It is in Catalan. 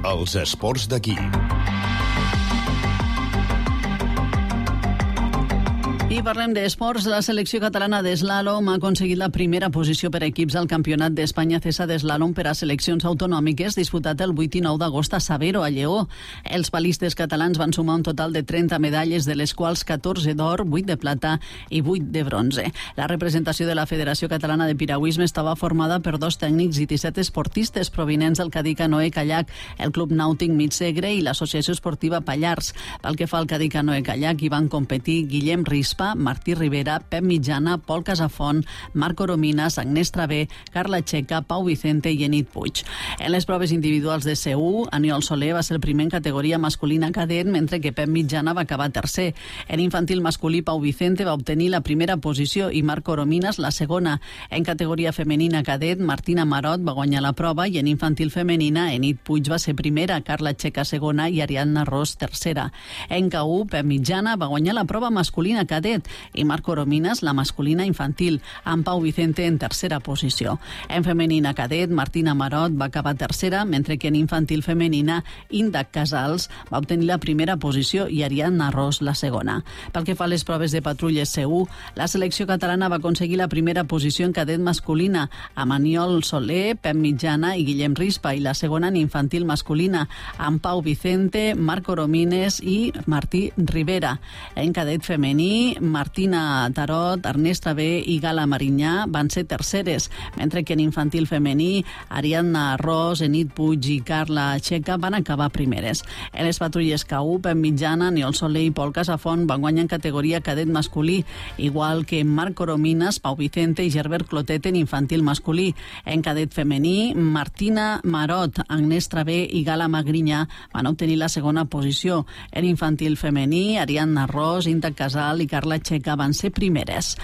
Els esports d'aquí. I parlem d'esports. La selecció catalana d'eslàlom ha aconseguit la primera posició per equips al Campionat d'Espanya CESA d'eslàlom per a seleccions autonòmiques disputat el 8 i 9 d'agost a Sabero, a Lleó. Els palistes catalans van sumar un total de 30 medalles, de les quals 14 d'or, 8 de plata i 8 de bronze. La representació de la Federació Catalana de Piragüisme estava formada per 2 tècnics i 17 esportistes provinents del Cadí Canoe Kayak, el Club Nàutic Mitsegre i l'Associació Esportiva Pallars. Pel que fa al Cadí Canoe Kayak, hi van competir Guillem Rispa, Martí Rivera, Pep Mitjana, Pol Casafont, Marc Oromines, Agnès Travé, Carla Checa, Pau Vicente i Enid Puig. En les proves individuals de C1, Aniol Soler va ser el primer en categoria masculina cadet, mentre que Pep Mitjana va acabar tercer. En infantil masculí, Pau Vicente va obtenir la primera posició i Marc Oromines la segona. En categoria femenina cadet, Martina Marot va guanyar la prova i en infantil femenina, Enid Puig va ser primera, Carla Checa segona i Ariadna Ros tercera. En K1, Pep Mitjana va guanyar la prova masculina cadet i Marc Oromines la masculina infantil, amb Pau Vicente en tercera posició. En femenina cadet, Martina Marot va acabar tercera, mentre que en infantil femenina, Índac Casals va obtenir la primera posició i Ariadna Ros la segona. Pel que fa a les proves de patrulles C1, la selecció catalana va aconseguir la primera posició en cadet masculina, amb Aniol Soler, Pep Mitjana i Guillem Rispa, i la segona en infantil masculina, amb Pau Vicente, Marc Oromines i Martí Rivera. En cadet femení, Martina Tarot, Ernest Travé i Gala Marinyà van ser terceres, mentre que en infantil femení, Ariadna Ros, Enid Puig i Carla Checa van acabar primeres. En les patrulles K1, Pep Mitjana, Aniol Soler i Pol Casafont van guanyar en categoria cadet masculí, igual que Marc Oromines, Pau Vicente i Gerbert Clotet en infantil masculí. En cadet femení, Martina Marot, Agnès Travé i Gala Magrinyà van obtenir la segona posició. En infantil femení, Ariadna Ros, Índac Casal i Carla Checa van ser primeres.